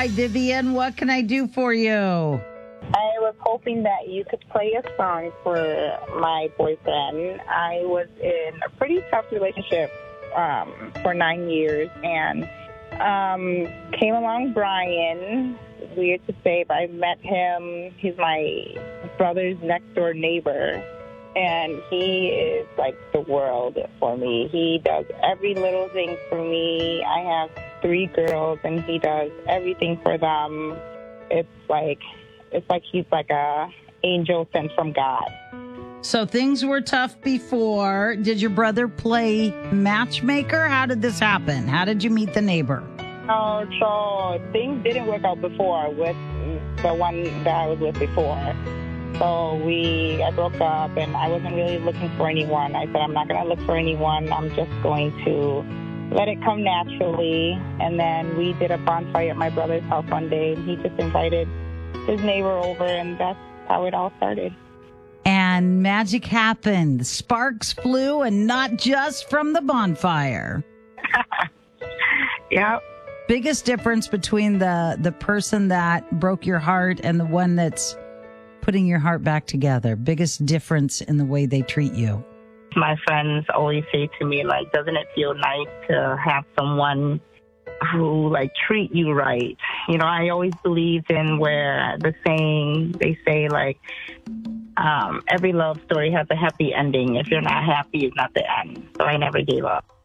Hi, Vivian. What can I do for you? I was hoping that you could play a song for my boyfriend. I was in a pretty tough relationship for 9 years, and came along Brian. Weird to say, but I met him. He's my brother's next door neighbor, and he is like the world for me. He does every little thing for me. I have 3 girls, and he does everything for them. It's like he's like a angel sent from God. So things were tough before. Did your brother play matchmaker? How did this happen? How did you meet the neighbor? So things didn't work out before with the one that I was with before. So I broke up, and I wasn't really looking for anyone. I said, I'm not going to look for anyone. I'm just going to let it come naturally. And then we did a bonfire at my brother's house one day, and he just invited his neighbor over, and that's how it all started. And magic happened. Sparks flew, and not just from the bonfire. Yep. Biggest difference between the person that broke your heart and the one that's putting your heart back together? Biggest difference in the way they treat you? My friends always say to me, like, doesn't it feel nice to have someone who, like, treat you right? You know, I always believed in where the saying, they say, like, every love story has a happy ending. If you're not happy, it's not the end. So I never gave up.